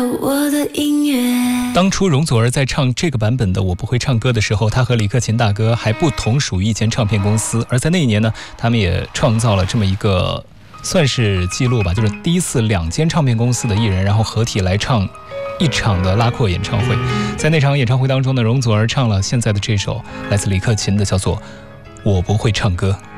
我的音乐。 当初容祖儿在唱这个版本的《我不会唱歌》的时候，她和李克勤大哥还不同属于一间唱片公司，而在那一年呢，他们也创造了这么一个算是记录吧，就是第一次2间唱片公司的艺人然后合体来唱一场的拉阔演唱会。在那场演唱会当中呢，容祖儿唱了现在的这首来自李克勤的叫做《我不会唱歌》。